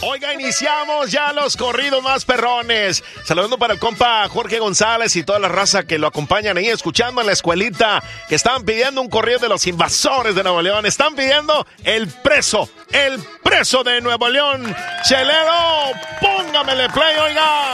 Oiga, iniciamos ya los corridos más perrones. Saludando para el compa Jorge González y toda la raza que lo acompañan ahí escuchando en la escuelita, que estaban pidiendo un corrido de los invasores de Nuevo León. Están pidiendo el preso de Nuevo León. Chelero, póngamele play, oiga.